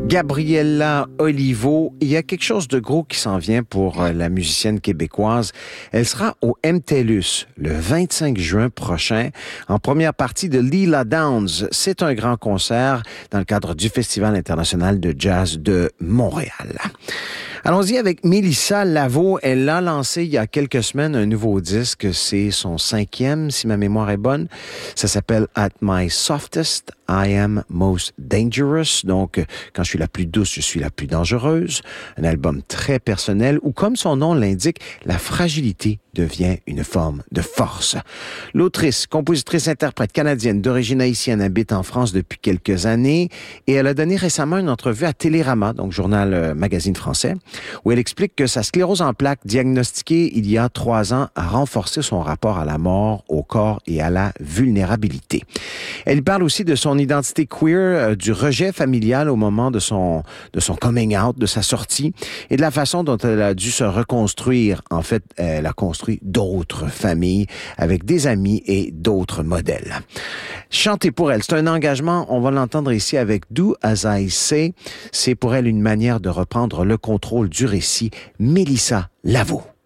Gabriella Olivo, il y a quelque chose de gros qui s'en vient pour la musicienne québécoise. Elle sera au MTLUS le 25 juin prochain, en première partie de Leela Downs. C'est un grand concert dans le cadre du Festival international de jazz de Montréal. Allons-y avec Mélissa Lavo. Elle a lancé il y a quelques semaines un nouveau disque. C'est son 5e, si ma mémoire est bonne. Ça s'appelle At My Softest, I Am Most Dangerous. Donc, quand je suis la plus douce, je suis la plus dangereuse. Un album très personnel où, comme son nom l'indique, la fragilité devient une forme de force. L'autrice, compositrice, interprète canadienne d'origine haïtienne habite en France depuis quelques années et elle a donné récemment une entrevue à Télérama, donc journal magazine français, où elle explique que sa sclérose en plaques diagnostiquée il y a 3 ans a renforcé son rapport à la mort, au corps et à la vulnérabilité. Elle parle aussi de son identité queer, du rejet familial au moment de son coming out, de sa sortie et de la façon dont elle a dû se reconstruire. En fait, elle a construit d'autres familles avec des amis et d'autres modèles. Chanter pour elle, c'est un engagement. On va l'entendre ici avec Do As I Say. C'est pour elle une manière de reprendre le contrôle du récit. Mélissa Lavo.